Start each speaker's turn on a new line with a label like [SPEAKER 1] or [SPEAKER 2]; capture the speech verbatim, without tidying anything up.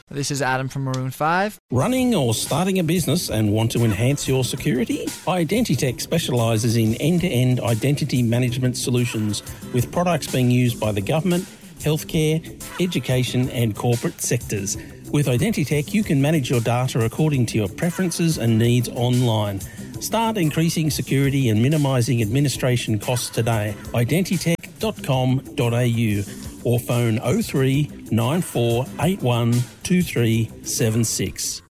[SPEAKER 1] This is Adam from Maroon five.
[SPEAKER 2] Running or starting a business and want to enhance your security? Identitech specialises in end-to-end identity management solutions with products being used by the government, healthcare, education and corporate sectors. With Identitech, you can manage your data according to your preferences and needs online. Start increasing security and minimising administration costs today. identitech dot com dot a u or phone oh three nine four eight one two three seven six.